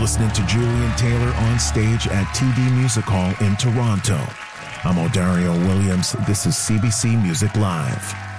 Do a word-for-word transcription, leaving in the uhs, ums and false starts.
listening to Julian Taylor on stage at T D Music Hall in Toronto. I'm Odario Williams. This is C B C Music Live.